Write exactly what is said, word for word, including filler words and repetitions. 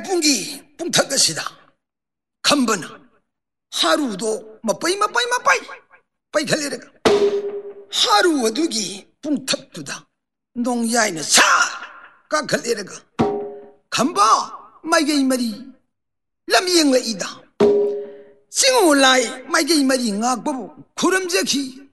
뿡기 뿡탁 것이다. 간번은 하루도 마빠이 마빠이 마빠이 빠이 갈래래가 하루 어두기 뿡탁두다. 농야이는 사가 갈래래가 간바 마이게 이말이 람이행래이다. 싱어라이 마이게 이말이 ngak보부 구름제기